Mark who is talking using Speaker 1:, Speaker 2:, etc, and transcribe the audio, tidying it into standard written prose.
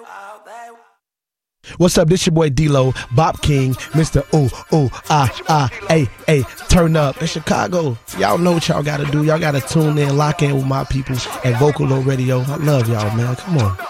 Speaker 1: What's up? This your boy D-Lo, Bop King, Mr. Turn up. In Chicago, y'all know what y'all gotta do. Y'all gotta tune in, lock in with my people at Vocalo Radio. I love y'all, man. Come on.